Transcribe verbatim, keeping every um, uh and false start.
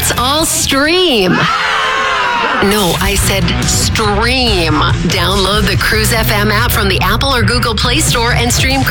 Let's all stream. No, I said stream. Download the Cruise F M app from the Apple or Google Play Store and stream